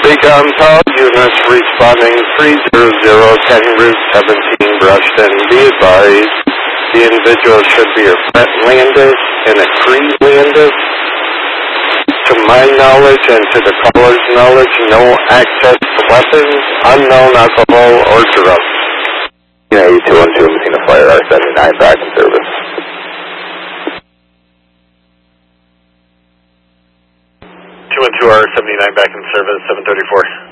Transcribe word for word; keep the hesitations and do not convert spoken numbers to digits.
Beacon Tower units responding three zero zero, ten Route seventeen, Brushton. Be advised, the individual should be a front Landis and a Cree Landis. To my knowledge and to the caller's knowledge, no access to weapons, unknown alcohol, or drugs. United two one two, Messina Flyer R seventy-nine back in service. two one two R seventy-nine back in service, seven thirty-four.